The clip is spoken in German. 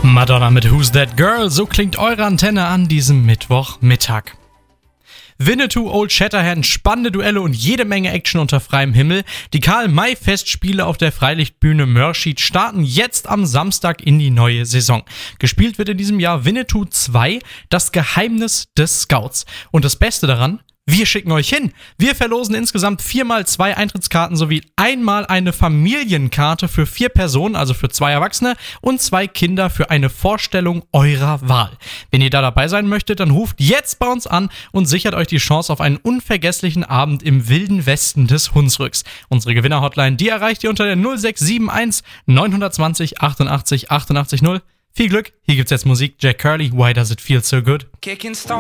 Madonna mit Who's That Girl? So klingt eure Antenne an diesem Mittwochmittag. Winnetou, Old Shatterhand, spannende Duelle und jede Menge Action unter freiem Himmel. Die Karl-May-Festspiele auf der Freilichtbühne Mörschid starten jetzt am Samstag in die neue Saison. Gespielt wird in diesem Jahr Winnetou 2, das Geheimnis des Scouts. Und das Beste daran: wir schicken euch hin. Wir verlosen insgesamt 4x2 Eintrittskarten sowie einmal eine Familienkarte für 4 Personen, also für 2 Erwachsene und 2 Kinder für eine Vorstellung eurer Wahl. Wenn ihr da dabei sein möchtet, dann ruft jetzt bei uns an und sichert euch die Chance auf einen unvergesslichen Abend im wilden Westen des Hunsrücks. Unsere Gewinner-Hotline, die erreicht ihr unter der 0671 920 88 88 0. Viel Glück, hier gibt's jetzt Musik. Jack Curley, Why Does It Feel So Good?